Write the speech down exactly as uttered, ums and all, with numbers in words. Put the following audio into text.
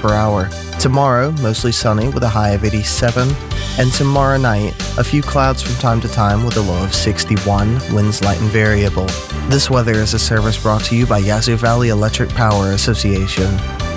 per hour. Tomorrow, mostly sunny with a high of eighty-seven. And tomorrow night, a few clouds from time to time with a low of sixty-one, winds light and variable. This weather is a service brought to you by Yazoo Valley Electric Power Association.